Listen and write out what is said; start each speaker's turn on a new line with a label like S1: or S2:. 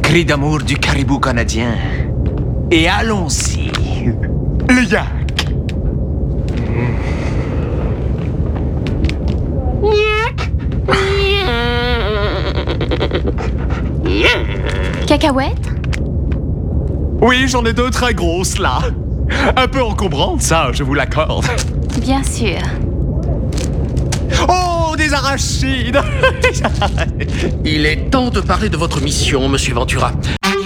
S1: Cri d'amour du caribou canadien. Et allons-y. Le yak.
S2: Cacahuètes?
S1: Oui, j'en ai 2 très grosses, là. Un peu encombrantes, ça, je vous l'accorde.
S2: Bien sûr.
S1: Oh, des arachides.
S3: Il est temps de parler de votre mission, Monsieur Ventura.